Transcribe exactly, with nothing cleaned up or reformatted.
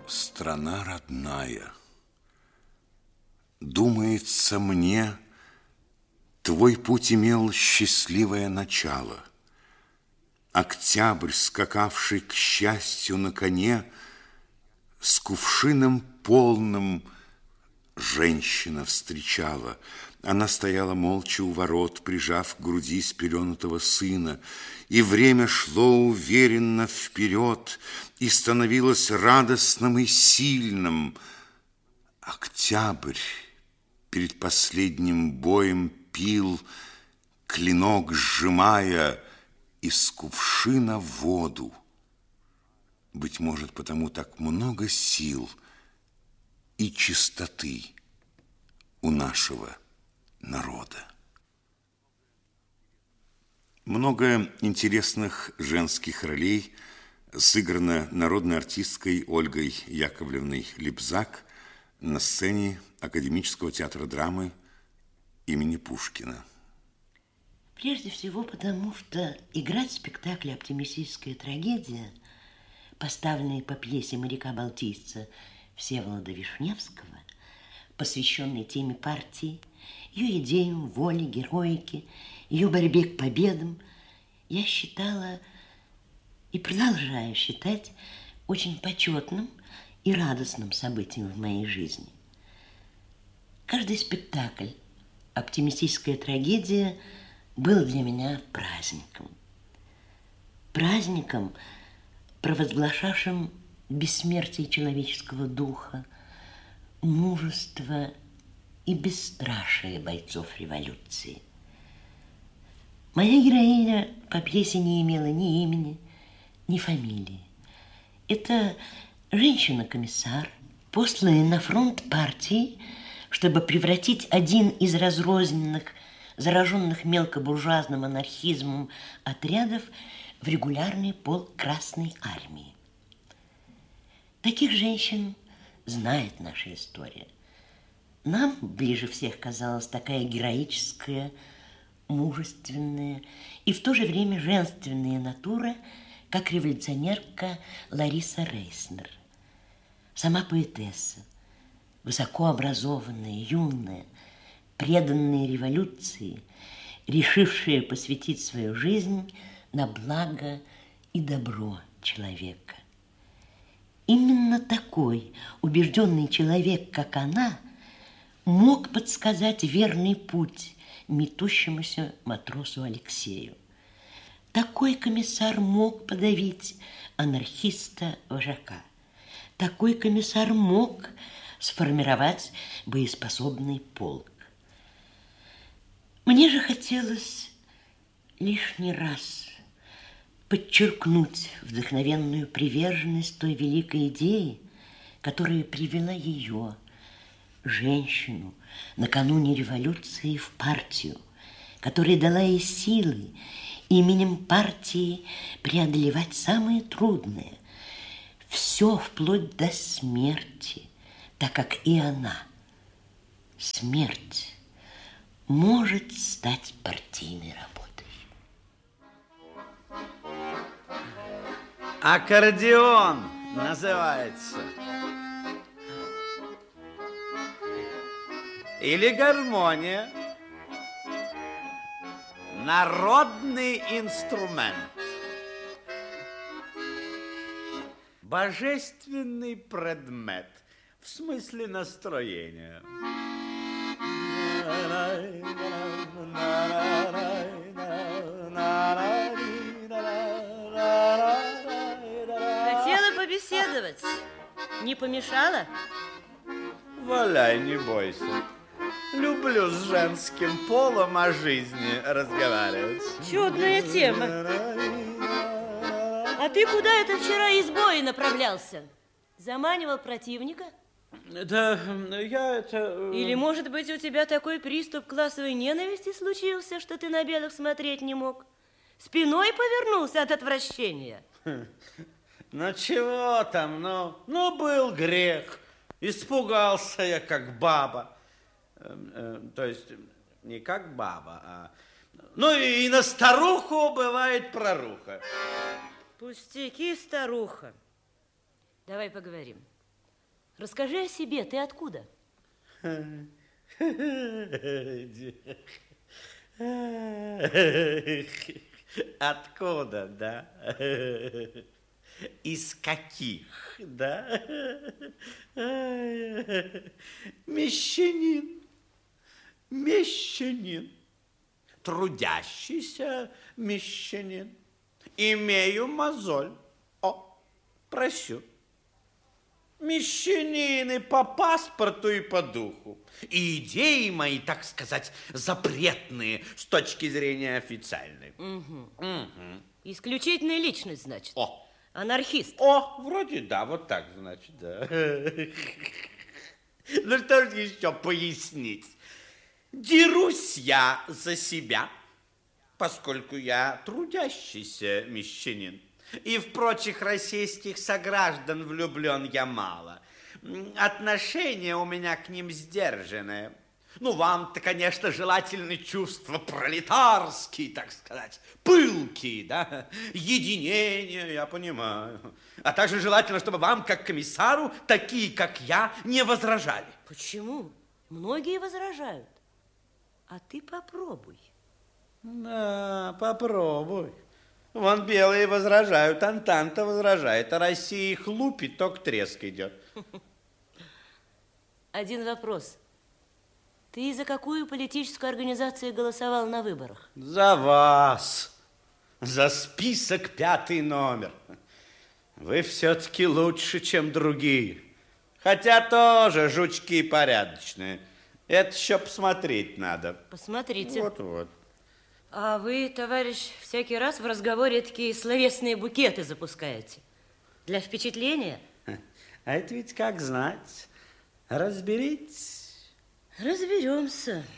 Страна родная, думается мне, твой путь имел счастливое начало. Октябрь, скакавший к счастью на коне, с кувшином полным женщина встречала. Она стояла молча у ворот, прижав к груди спеленутого сына, и время шло уверенно вперед, и становилось радостным и сильным. Октябрь перед последним боем пил, клинок сжимая, из кувшина воду. Быть может, потому так много сил и чистоты у нашего народа. Много интересных женских ролей сыграно народной артисткой Ольгой Яковлевной Липзак на сцене Академического театра драмы имени Пушкина. Прежде всего потому, что играть в спектакле «Оптимистическая трагедия», поставленной по пьесе моряка-балтийца Всеволода Вишневского, посвященной теме партии, ее идеям, воле, героике, ее борьбе к победам, я считала и продолжаю считать очень почетным и радостным событием в моей жизни. Каждый спектакль «Оптимистическая трагедия» был для меня праздником. Праздником, провозглашавшим бессмертие человеческого духа, мужество и бесстрашие бойцов революции. Моя героиня по пьесе не имела ни имени, ни фамилии. Это женщина-комиссар, посланная на фронт партии, чтобы превратить один из разрозненных, зараженных мелкобуржуазным анархизмом отрядов в регулярный полк Красной армии. Таких женщин знает наша история. Нам ближе всех казалась такая героическая, мужественная и в то же время женственная натура, как революционерка Лариса Рейснер. Сама поэтесса, высокообразованная, юная, преданная революции, решившая посвятить свою жизнь на благо и добро человека. Именно такой убежденный человек, как она, мог подсказать верный путь метущемуся матросу Алексею. Такой комиссар мог подавить анархиста-вожака. Такой комиссар мог сформировать боеспособный полк. Мне же хотелось лишний раз подчеркнуть вдохновенную приверженность той великой идеи, которая привела ее, женщину, накануне революции в партию, которая дала ей силы именем партии преодолевать самые трудные, все вплоть до смерти, так как и она, смерть, может стать партийной работой. Аккордеон называется. Или гармония. Народный инструмент. Божественный предмет в смысле настроения. Хотела побеседовать. Не помешала? Валяй, не бойся. Люблю с женским полом о жизни разговаривать. Чудная тема. А ты куда это вчера из боя направлялся? Заманивал противника? Да, я это... Или, может быть, у тебя такой приступ классовой ненависти случился, что ты на белых смотреть не мог? Спиной повернулся от отвращения? Ну, чего там, ну, ну, был грех. Испугался я, как баба. То есть, не как баба, а... Ну, и на старуху бывает проруха. Пустяки, старуха. Давай поговорим. Расскажи о себе, ты откуда? Откуда, да? Из каких, да? Мещанин, мещанин, трудящийся мещанин. Имею мозоль. О, прощу. Мещанины по паспорту и по духу. И идеи мои, так сказать, запретные с точки зрения официальной. Угу. Угу. Исключительная личность, значит. О, анархист. О, вроде да, вот так, значит, да. Ну что же еще пояснить? Дерусь я за себя, поскольку я трудящийся мещанин. И в прочих российских сограждан влюблен я мало. Отношение у меня к ним сдержанное. Ну, вам-то, конечно, желательны чувства пролетарские, так сказать, пылкие, да, единение, я понимаю. А также желательно, чтобы вам, как комиссару, такие, как я, не возражали. Почему? Многие возражают. А ты попробуй. Да, попробуй. Вон белые возражают, Антанта возражает, а Россия их лупит, только треск идет. Один вопрос. Ты за какую политическую организацию голосовал на выборах? За вас. За список пятый номер. Вы все-таки лучше, чем другие. Хотя тоже жучки порядочные. Это еще посмотреть надо. Посмотрите. Вот-вот. А вы, товарищ, всякий раз в разговоре такие словесные букеты запускаете. Для впечатления? А это ведь как знать. Разберитесь. Разберемся.